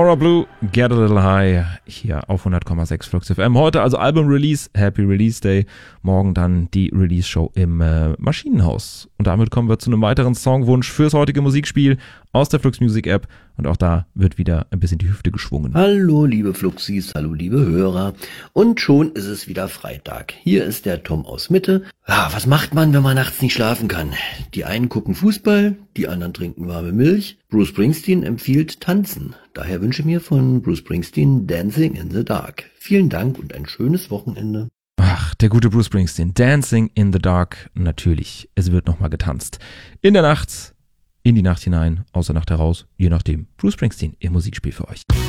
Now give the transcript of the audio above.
Tomorrow Blue, Get a Little High, hier auf 100,6 Flux FM. Heute also Album-Release, Happy Release Day. Morgen dann die Release-Show im Maschinenhaus. Und damit kommen wir zu einem weiteren Songwunsch fürs heutige Musikspiel aus der Flux Music App. Und auch da wird wieder ein bisschen die Hüfte geschwungen. Hallo liebe Fluxis, hallo liebe Hörer. Und schon ist es wieder Freitag. Hier ist der Tom aus Mitte. Ja, was macht man, wenn man nachts nicht schlafen kann? Die einen gucken Fußball, die anderen trinken warme Milch. Bruce Springsteen empfiehlt Tanzen. Daher wünsche ich mir von Bruce Springsteen Dancing in the Dark. Vielen Dank und ein schönes Wochenende. Ach, der gute Bruce Springsteen. Dancing in the Dark. Natürlich, es wird nochmal getanzt. In der Nacht, in die Nacht hinein, aus der Nacht heraus, je nachdem. Bruce Springsteen, ihr Musikspiel für euch.